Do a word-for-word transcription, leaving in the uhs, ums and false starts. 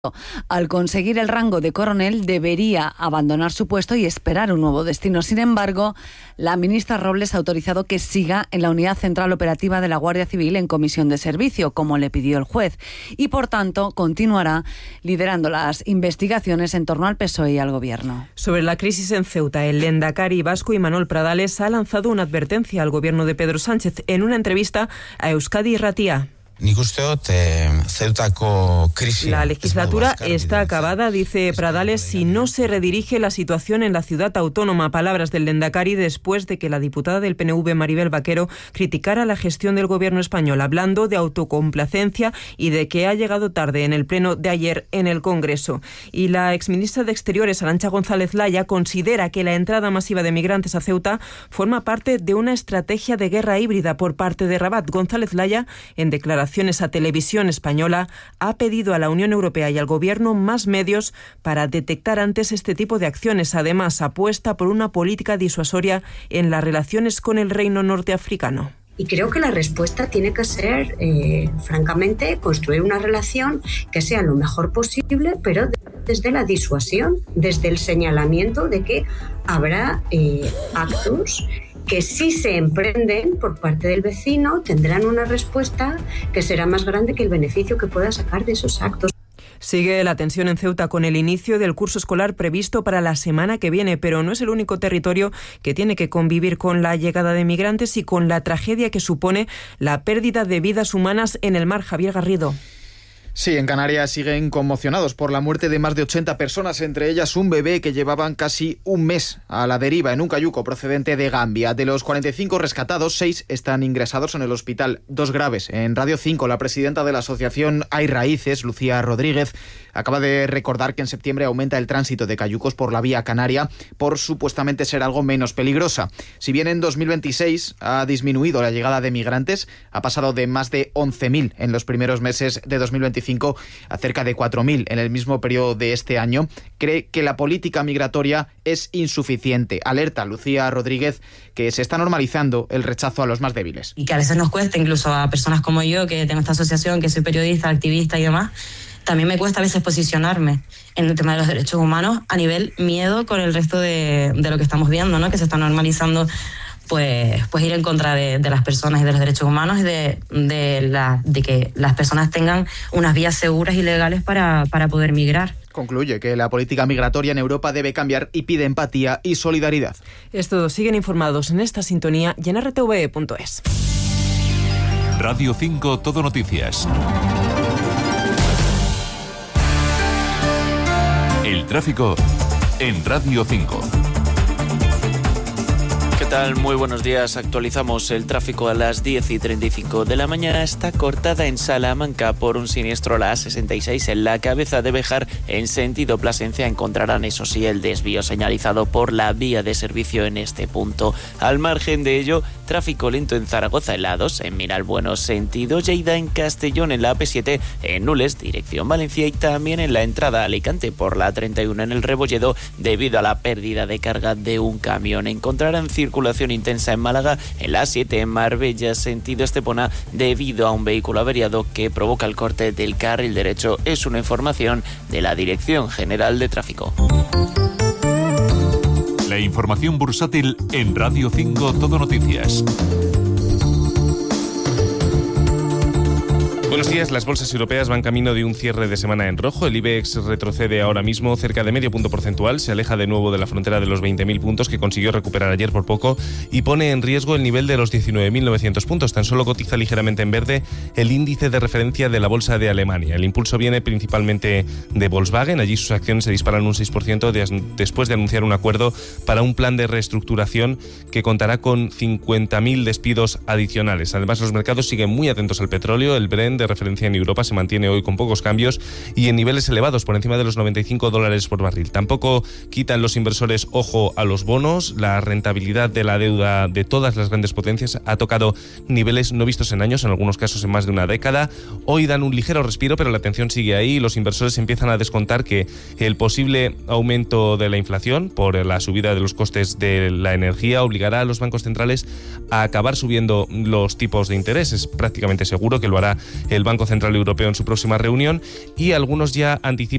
Al conseguir el rango de coronel debería abandonar su puesto y esperar un nuevo destino. Sin embargo, la ministra Robles ha autorizado que siga en la Unidad Central Operativa de la Guardia Civil en comisión de servicio, como le pidió el juez, y por tanto continuará liderando las investigaciones en torno al P S O E y al Gobierno. Sobre la crisis en Ceuta, el lehendakari vasco Imanol Pradales ha lanzado una advertencia al Gobierno de Pedro Sánchez en una entrevista a Euskadi Irratia. La legislatura está acabada, dice Pradales, si no se redirige la situación en la ciudad autónoma. Palabras del lehendakari después de que la diputada del P N V, Maribel Vaquero, criticara la gestión del gobierno español, hablando de autocomplacencia y de que ha llegado tarde en el pleno de ayer en el Congreso. Y la exministra de Exteriores, Arantxa González Laya, considera que la entrada masiva de migrantes a Ceuta forma parte de una estrategia de guerra híbrida por parte de Rabat. González Laya, en declaración a Televisión Española, ha pedido a la Unión Europea y al Gobierno más medios para detectar antes este tipo de acciones. Además, apuesta por una política disuasoria en las relaciones con el reino norteafricano. Y creo que la respuesta tiene que ser, eh, francamente, construir una relación que sea lo mejor posible, pero desde la disuasión, desde el señalamiento de que habrá eh, actos que si se emprenden por parte del vecino tendrán una respuesta que será más grande que el beneficio que pueda sacar de esos actos. Sigue la tensión en Ceuta con el inicio del curso escolar previsto para la semana que viene, pero no es el único territorio que tiene que convivir con la llegada de migrantes y con la tragedia que supone la pérdida de vidas humanas en el mar. Javier Garrido. Sí, en Canarias siguen conmocionados por la muerte de más de ochenta personas, entre ellas un bebé que llevaban casi un mes a la deriva en un cayuco procedente de Gambia. De los cuarenta y cinco rescatados, seis están ingresados en el hospital, dos graves. En Radio cinco, la presidenta de la asociación Hay Raíces, Lucía Rodríguez, acaba de recordar que en septiembre aumenta el tránsito de cayucos por la vía canaria por supuestamente ser algo menos peligrosa. Si bien en dos mil veintiséis ha disminuido la llegada de migrantes, ha pasado de más de once mil en los primeros meses de dos mil veinticinco a cerca de cuatro mil en el mismo periodo de este año, cree que la política migratoria es insuficiente. Alerta Lucía Rodríguez que se está normalizando el rechazo a los más débiles. Y que a veces nos cuesta, incluso a personas como yo, que tengo esta asociación, que soy periodista, activista y demás, también me cuesta a veces posicionarme en el tema de los derechos humanos a nivel miedo con el resto de, de lo que estamos viendo, ¿no? Que se está normalizando Pues, pues ir en contra de, de las personas y de los derechos humanos y de, de, la, de que las personas tengan unas vías seguras y legales para, para poder migrar. Concluye que la política migratoria en Europa debe cambiar y pide empatía y solidaridad. Esto siguen informados en esta sintonía y en R T V E punto es. Radio cinco Todo Noticias. El tráfico en Radio cinco. ¿Qué tal? Muy buenos días. Actualizamos el tráfico a las diez y treinta y cinco de la mañana. Está cortada en Salamanca por un siniestro a la A sesenta y seis en la cabeza de Béjar en sentido Plasencia. Encontrarán, eso sí, el desvío señalizado por la vía de servicio en este punto. Al margen de ello, tráfico lento en Zaragoza en la A dos, en Miralbueno sentido Lleida, en Castellón en la A P siete, en Nules dirección Valencia y también en la entrada a Alicante por la A treinta y uno en el Rebolledo debido a la pérdida de carga de un camión. Encontrarán circulación intensa en Málaga en la A siete en Marbella sentido Estepona debido a un vehículo averiado que provoca el corte del carril derecho. Es una información de la Dirección General de Tráfico. La información bursátil en Radio cinco Todo Noticias. Buenos días. Las bolsas europeas van camino de un cierre de semana en rojo. El IBEX retrocede ahora mismo cerca de medio punto porcentual, se aleja de nuevo de la frontera de los veinte mil puntos que consiguió recuperar ayer por poco y pone en riesgo el nivel de los diecinueve mil novecientos puntos. Tan solo cotiza ligeramente en verde el índice de referencia de la bolsa de Alemania. El impulso viene principalmente de Volkswagen. Allí sus acciones se disparan un seis por ciento de, después de anunciar un acuerdo para un plan de reestructuración que contará con cincuenta mil despidos adicionales. Además, los mercados siguen muy atentos al petróleo. El Brent de referencia en Europa se mantiene hoy con pocos cambios y en niveles elevados por encima de los noventa y cinco dólares por barril. Tampoco quitan los inversores ojo a los bonos. La rentabilidad de la deuda de todas las grandes potencias ha tocado niveles no vistos en años, en algunos casos en más de una década. Hoy dan un ligero respiro, pero la tensión sigue ahí y los inversores empiezan a descontar que el posible aumento de la inflación por la subida de los costes de la energía obligará a los bancos centrales a acabar subiendo los tipos de interés. Es prácticamente seguro que lo hará el Banco Central Europeo en su próxima reunión, y algunos ya anticipan